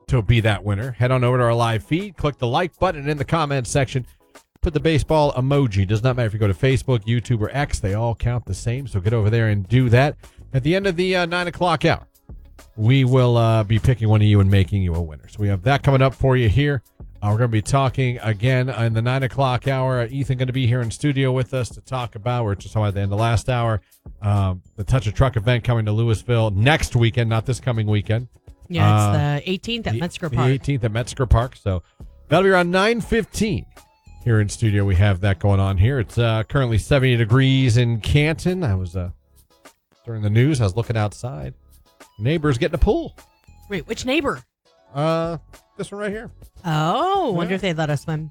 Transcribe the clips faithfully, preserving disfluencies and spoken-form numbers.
to be that winner, head on over to our live feed, click the like button in the comments section, put the baseball emoji. Does not matter if you go to Facebook, YouTube, or X. They all count the same, so get over there and do that. At the end of the uh, nine o'clock hour, we will uh, be picking one of you and making you a winner. So we have that coming up for you here. Uh, we're going to be talking again in the nine o'clock hour. Uh, Ethan going to be here in studio with us to talk about, we're just talking about the end of the last hour, um, the Touch a Truck event coming to Louisville next weekend, not this coming weekend. Yeah, it's uh, the eighteenth at the, Metzger the Park. The eighteenth at Metzger Park. So that'll be around nine fifteen here in studio. We have that going on here. It's uh, currently seventy degrees in Canton. I was, uh, during the news, I was looking outside. Neighbors getting a pool. Wait, which neighbor? Uh, this one right here. Oh, wonder Yeah. if they let us swim.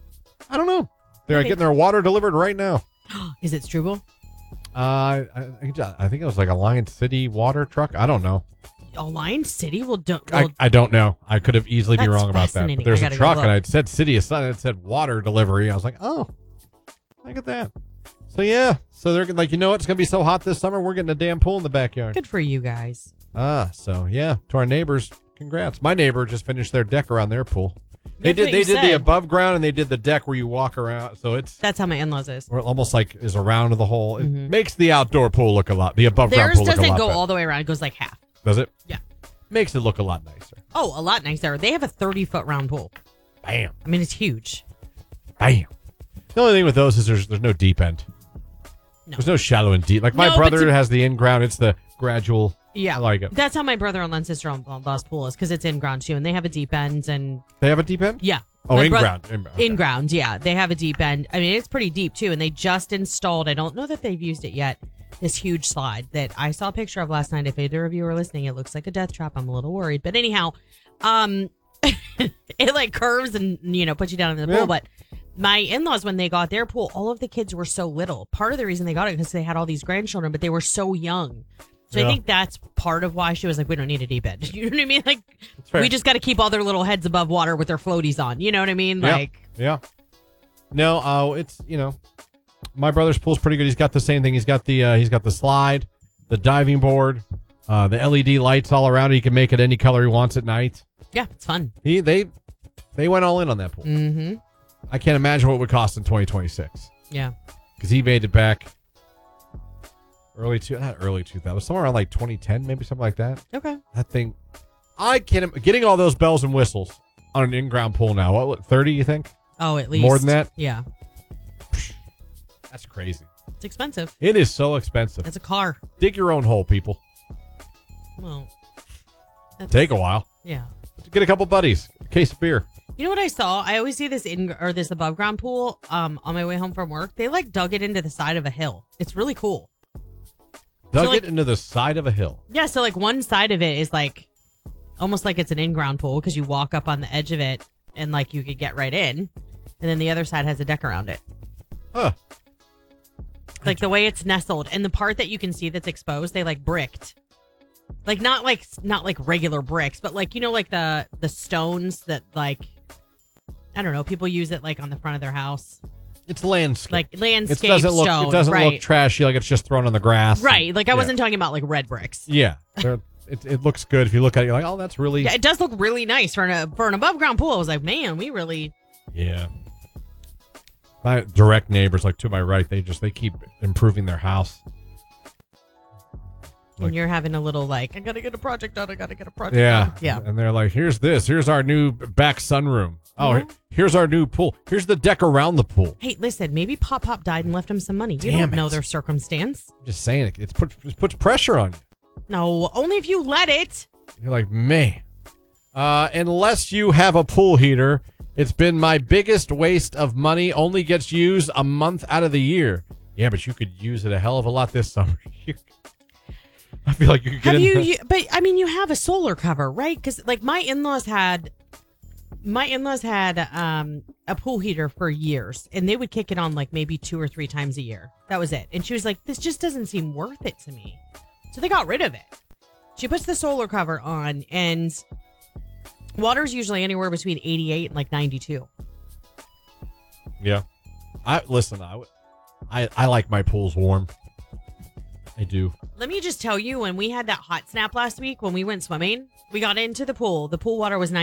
I don't know. They're Maybe. getting their water delivered right now. Is it Struble? Uh, I, I, I think it was like a Lion City water truck. I don't know. Alliance City will do. I, Will, I don't know. I could have easily be That's wrong about that. fascinating. But there's I a gotta go truck, look. and it said City of Sun, and it said water delivery. I was like, oh, look at that. So, yeah. So they're like, you know what? It's going to be so hot this summer, we're getting a damn pool in the backyard. good for you guys. Ah, so, yeah. To our neighbors, congrats. My neighbor just finished their deck around their pool. They That's did what They you did the said. above ground, and they did the deck where you walk around. So it's That's how my in-laws is. or almost like is around the hole. It Mhm. makes the outdoor pool look a lot, the above ground Theirs pool look a doesn't lot go better. all the way around. It goes like half. Does it? Yeah. Makes it look a lot nicer. Oh, a lot nicer. They have a thirty-foot round pool. Bam. I mean, it's huge. Bam. The only thing with those is there's there's no deep end. No. There's no shallow and deep. Like my No, but brother to- has the in ground. It's the gradual. Yeah. I like it. That's how my brother-in-law and sister-in-law's pool is, because it's in ground too, and they have a deep end, and They have a deep end? yeah. Oh, My in bro- ground. In, okay. In ground, yeah. They have a deep end. I mean, it's pretty deep too, and they just installed, I don't know that they've used it yet, this huge slide that I saw a picture of last night. If either of you are listening, it looks like a death trap. I'm a little worried. But anyhow, um, it like curves and, you know, puts you down in the Yeah. pool. But my in-laws, when they got their pool, all of the kids were so little. Part of the reason they got it because they had all these grandchildren, but they were so young. So Yeah. I think that's part of why she was like, we don't need a deep end. You know what I mean? Like, fair. we just got to keep all their little heads above water with their floaties on. You know what I mean? Yeah. Like, Yeah. No, uh, it's, you know, my brother's pool's pretty good. He's got the same thing. He's got the uh, he's got the slide, the diving board, uh, the L E D lights all around it. He can make it any color he wants at night. yeah, it's fun. He they they went all in on that pool. Mm-hmm. I can't imagine what it would cost in twenty twenty-six Yeah. because he made it back early two not early two thousand, somewhere around like twenty ten, maybe something like that. Okay. That thing, I can't im- getting all those bells and whistles on an in-ground pool now. What, what thirty? You think? Oh, at least. More than that? Yeah. That's crazy. It's expensive. It is so expensive. It's a car. Dig your own hole, people. Well, that's, Take a while. yeah. Get a couple buddies. A case of beer. You know what I saw? I always see this in or this above ground pool um on my way home from work. They like dug it into the side of a hill. It's really cool. Dug So, like- it into the side of a hill. Yeah, so like one side of it is like almost like it's an in-ground pool because you walk up on the edge of it and like you could get right in. And then the other side has a deck around it. Huh. Like the way it's nestled, and the part that you can see that's exposed, they like bricked. Like not like not like regular bricks, but like, you know, like the the stones that like I don't know, people use it like on the front of their house. It's landscape. Like it landscape doesn't look. stone. It doesn't right. look trashy like it's just thrown on the grass. Right. Like I Yeah. wasn't talking about like red bricks. Yeah. They're- it, it looks good if you look at it. You're like, oh, that's really. Yeah, it does look really nice for an for an above ground pool. I was like, man, we really Yeah. My direct neighbors, like to my right, they just they keep improving their house. Like- and you're having a little like, I gotta get a project done, I gotta get a project Yeah. done. Yeah. And they're like, here's this. Here's our new back sunroom. Oh, Yeah. here's our new pool. Here's the deck around the pool. Hey, listen, maybe Pop Pop died and left him some money. You Damn don't know it. their circumstance. I'm just saying it. It's put, it puts pressure on you. No, only if you let it. You're like, man. Uh, unless you have a pool heater, it's been my biggest waste of money. Only gets used a month out of the year. Yeah, but you could use it a hell of a lot this summer. You- I feel like you could get Have in you, the- you? But I mean, you have a solar cover, right? Because like my in-laws had, my in-laws had um a pool heater for years, and they would kick it on like maybe two or three times a year. That was it. And she was like, "This just doesn't seem worth it to me," so they got rid of it. She puts the solar cover on, and water's usually anywhere between eighty-eight and like ninety-two. Yeah. I listen, I, w- I I like my pools warm. I do. Let me just tell you, when we had that hot snap last week, when we went swimming, we got into the pool. The pool water was